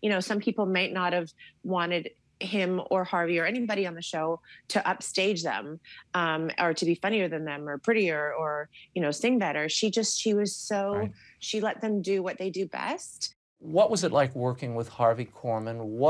some people might not have wanted him or Harvey or anybody on the show to upstage them, or to be funnier than them or prettier or, sing better. She was so, Right. she let them do what they do best. What was it like working with Harvey Korman?